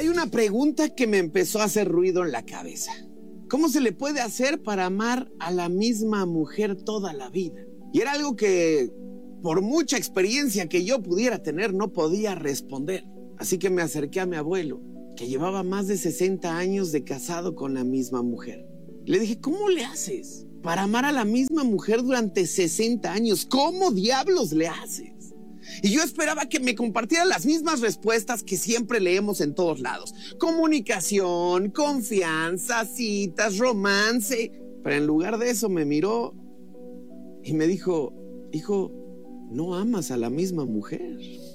hay una pregunta que me empezó a hacer ruido en la cabeza. ¿Cómo se le puede hacer para amar a la misma mujer toda la vida? Y era algo que, por mucha experiencia que yo pudiera tener, no podía responder. Así que me acerqué a mi abuelo, que llevaba más de 60 años de casado con la misma mujer. Le dije, ¿cómo le haces para amar a la misma mujer durante 60 años? ¿Cómo diablos le haces? Y yo esperaba que me compartiera las mismas respuestas que siempre leemos en todos lados. Comunicación, confianza, citas, romance. Pero en lugar de eso me miró y me dijo, hijo, no amas a la misma mujer.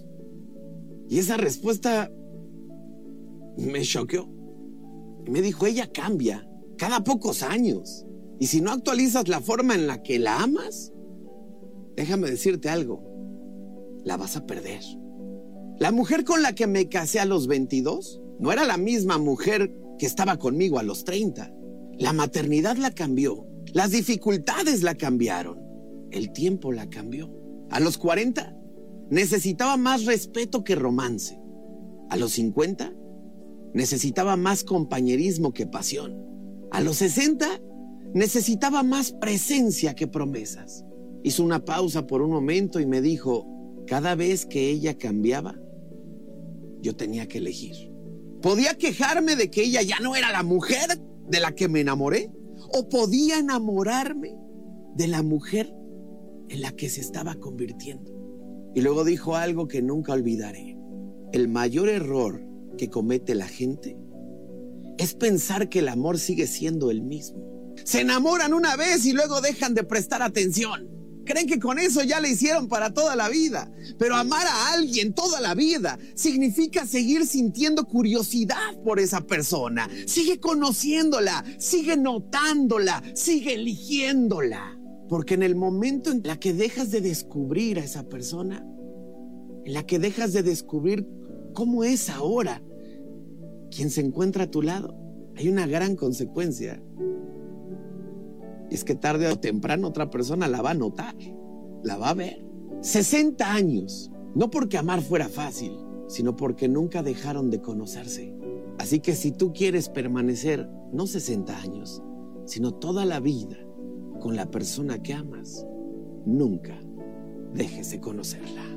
Y esa respuesta me choqueó. Me dijo, ella cambia cada pocos años. Y si no actualizas la forma en la que la amas, déjame decirte algo, la vas a perder. La mujer con la que me casé a los 22 no era la misma mujer que estaba conmigo a los 30. La maternidad la cambió, las dificultades la cambiaron, el tiempo la cambió. A los 40 necesitaba más respeto que romance. A los 50 necesitaba más compañerismo que pasión. A los 60 necesitaba más presencia que promesas. Hizo una pausa por un momento y me dijo, cada vez que ella cambiaba, yo tenía que elegir. ¿Podía quejarme de que ella ya no era la mujer de la que me enamoré? ¿O podía enamorarme de la mujer en la que se estaba convirtiendo? Y luego dijo algo que nunca olvidaré. El mayor error que comete la gente es pensar que el amor sigue siendo el mismo. Se enamoran una vez y luego dejan de prestar atención. Creen que con eso ya le hicieron para toda la vida. Pero amar a alguien toda la vida significa seguir sintiendo curiosidad por esa persona. Sigue conociéndola, sigue notándola, sigue eligiéndola. Porque en el momento en la que dejas de descubrir a esa persona, en la que dejas de descubrir cómo es ahora quien se encuentra a tu lado, hay una gran consecuencia. Y es que tarde o temprano otra persona la va a notar, la va a ver. 60 años, no porque amar fuera fácil, sino porque nunca dejaron de conocerse. Así que si tú quieres permanecer, no 60 años, sino toda la vida con la persona que amas, nunca dejes de conocerla.